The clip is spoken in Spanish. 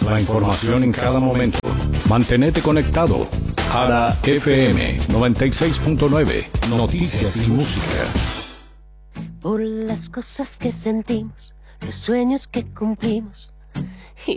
la información en cada momento. Mantenete conectado. Jara FM 96.9. Noticias y música. Por las cosas que sentimos, los sueños que cumplimos y